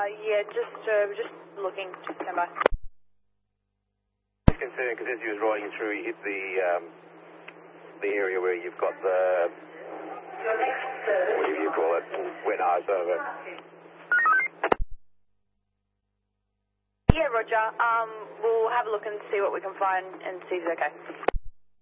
Yeah, we're just looking. Just stand by. Just concerned because as you was riding through, you hit the area where you've got the, whatever you call it, wet nose over. Yeah, Roger. We'll have a look and see what we can find and see if it's okay.